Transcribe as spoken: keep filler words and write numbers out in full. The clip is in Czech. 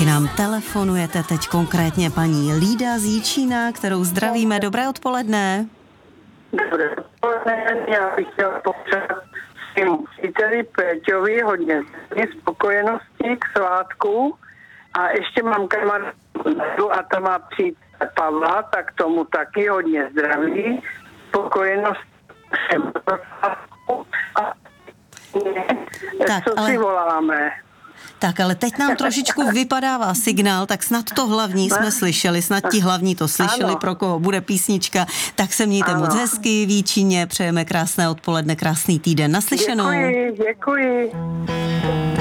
Taky nám telefonujete teď konkrétně paní Lída z Jičína, kterou zdravíme. Dobré odpoledne. Dobré odpoledne, já bych chtěla popřát svým příteli Péťovi hodně spokojenosti k svátku a ještě mám kamarádu a ta má přítel Pavla, tak tomu taky hodně zdraví, spokojenost a tak, co ale... si voláme. Tak, ale teď nám trošičku vypadává signál, tak snad to hlavní jsme slyšeli, snad ti hlavní to slyšeli, ano. Pro koho bude písnička, tak se mějte ano. moc hezky v Jičíně, přejeme krásné odpoledne, krásný týden, naslyšenou. Děkuji, děkuji.